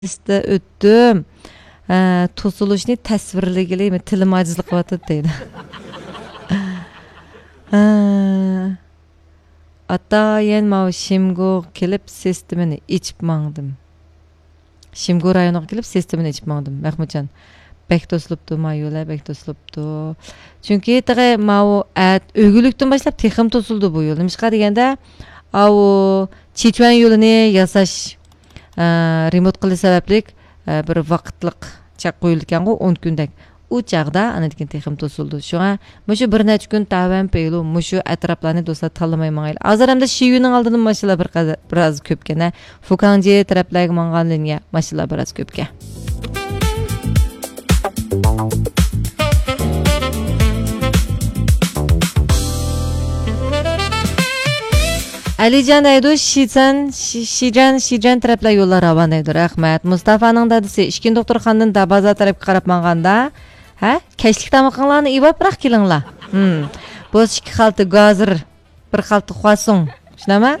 Testdə ötdüm. To'silishni tasvirlagili tilim ojizlik qilyapti deydi. Atayen mau Shimgo kelib sistemini ichib mangdim. Shimgo rayoniga kelib sistemini ichib mangdim. Mahmudjon. Bek to'silibdi, mayolar bek to'silibdi. Chunki tag'ay mau o'g'illikdan boshlab texim to'sildi bu yo'l. Nimishqa deganda, au Chichuan yo'lini yasash remote qilish sababli bir vaqtliq chaq qo'yilgan-ku 10 kundak. U chaqda ana degan texim to'sildi. Shunga mushu bir necha kun tavam peylu mushu atroflarni do'stlar tanlamay mangayli. Hozir hamda Shiyuning oldidan mashinalar biroz ko'pkana. Fukangji taraflarga mangan liniya mashinalar biroz ko'pka. Alijan aydı Şijan taraflar yollar ravan aydı. Rahmat. Mustafa'nın dadisi İşkin doktorxanadan da baza tarafga qarab manganda, kechlik tamaqlarni ibab biroq kelinglar. Bo'z 2 xalta gazir, 1 xalta xo'ason. Shunama?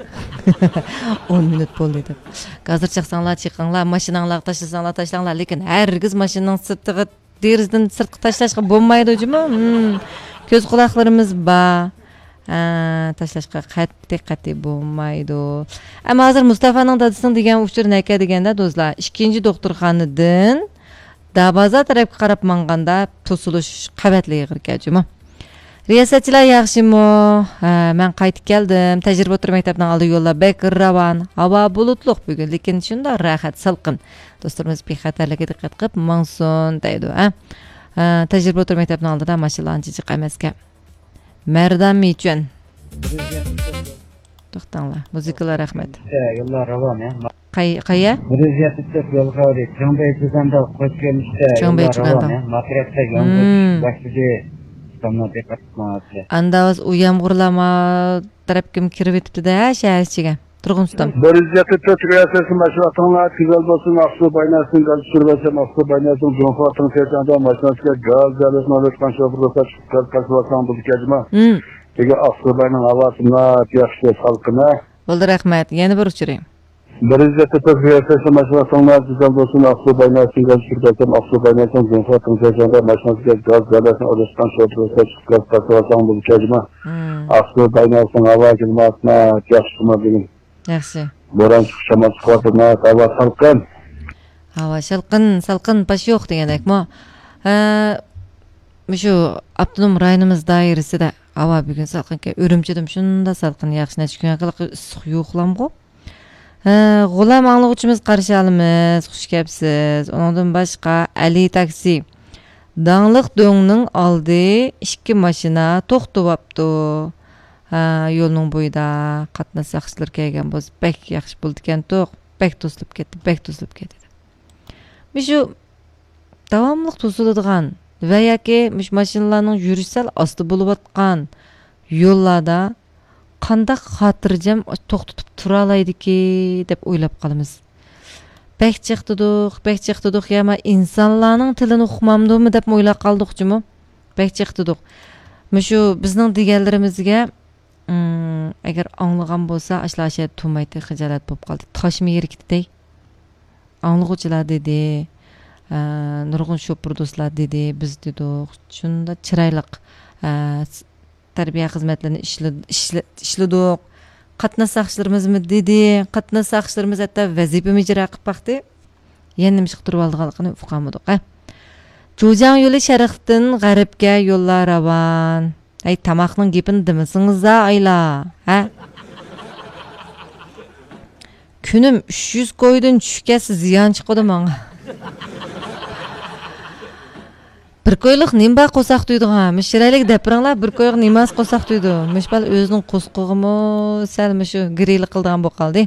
10 minut bo'ldi deb. Gazir chaqsanglar, chiqinglar, mashinanglarga tashlanglar, tashlanglar, lekin hargiz mashinaning sirtiga derizdan sirtqa tashlashga bo'lmaydi, juma. Ko'z quloqlarimiz bor. Tashlashga qat'iy bo'lmaydi. Ammo hozir Mustafa'ning dadisining degan uchur naka deganda do'stlar, 2-chi doktorxonadan Dabaza tarafga qarab manganda to'silish qavatli yig'irkajimi. Riyosatchilar yaxshimi? Men qaytib keldim. Tajriba o'tir maktabdan oldi yo'llar bek ravan. Havo bulutliq bugun, lekin shunda rahat, salqin. Do'stlarimiz bexatarlikka diqqat qilib mangsun deydi, Tajriba o'tir maktabdan oldida mashinalarni chiqamasga. Merdan Michun. To'xtanglar. Muzikalar rahmat. Yo'llar ravon, Qayya? Prezidentlik yo'lga o'tdi. Chonbaychiganda qo'sh kelishdi. Chonbaychiganda. Matratda yomg'ir boshida tomon departamentda. Andavaz u yomg'irlama tarafga kirib etibdi-da shahar ichiga. Turg'un ustam. Prezidentlik tugayasiz mashinalar tizal bo'lsin, Aqsu baynasini gaz surbasan, Aqsu baynasini jonfatini terganda mashinasiga gaz galesini olishgan sho'firlar chiqib qasvasan bu kajma. Degan Aqsu baynan havosini yaxshi salqina. Bo'ldi, rahmat. Yana bir uchiring. Prezidentlik tugayasiz mashinalar tizal bo'lsin, Aqsu baynasini gaz surbasan, Aqsu baynasini jonfatini terganda mashinasiga gaz galesini olishgan sho'firlar chiqib qasvasan bu kajma. Aqsu baynasini havosini yaxshi degan. Yaxshi. Bo'ron chiqishmas qotma, havo salqin. Havo salqin, pash yo'q degandek-mi? Mushu Abdunum rayonimiz doirasida havo bugun salqinga Urumchidim shunda salqin yaxshi nechkunga qilib issiq yo'qlamg'u. G'ulam anglovchimiz qarshi olamiz, xush kelibsiz. Undan boshqa Ali taksi. Dangliq do'ngning oldi 2 mashina to'xtabapti. Yo'lning bo'yida qatnashchilar kelgan bo'lsa, bek yaxshi bo'ldi ekan, bek to'silib ketdi. Shu davomli to'siladigan va yoki mashinalarning yurishsal osti bo'lib atgan yo'llarda qanday xotirjam to'xtatib tura olaydi-ki deb o'ylab qolamiz. Bek chiqdiq, yama insonlarning tilini uqmamdimi deb o'ylab qoldik-chimi? Bek chiqdiq. Shu bizning deganlarimizga agar anglagan bo'lsa, ashlasha tumaydi, xijolat bo'lib qoldi. Toshmi yerikdi. Anglag'uvchilar dedi, nurg'un shopur do'stlar dedi, biz dedik, shunda chiroyli tarbiya xizmatlarini ishladik. Qatnashchilarimizmi dedi, qatnashchilarimiz hatto vazifani ijro qilib baxti. Yana nima qilib turib olganligini uqamadik. Jo'jang yo'li sharqdan g'arbga yo'llar ravan. Ay tamaqning gapini demisingizda ayla, Kunim 300 qo'ydan tushgasi ziyon chiqadi menga. Bir qo'yliq nimba qo'saq tuydigan, mishiralik dapiringlar, bir qo'yliq nimas qo'saq tuydi. Mishbal o'zining qo'sqig'imi sal shu grili qildigan bo'lib qoldi.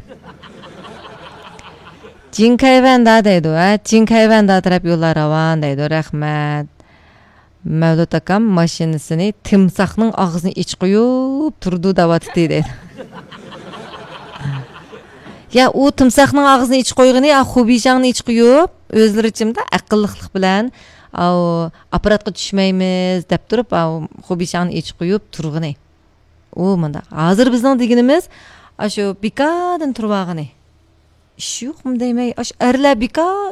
Jinkayvanda deydi, Jinkayvanda taraf yo'llar ravan deydi, rahmat. Mavlud akam mashinasini timsohning og'zini ich qo'yib turdi davati deydi. Ya u timsohning og'zini ich qo'yg'ini, xubishangni ich qo'yib, o'zlari ichimda aqlliqlik bilan apparatga tushmaymiz deb turib, xubishangni ich qo'yib turg'ini. U menda. Hozir bizning deganimiz shu bikadan turvag'ini. ish yo'qmi deymay, erlar bekor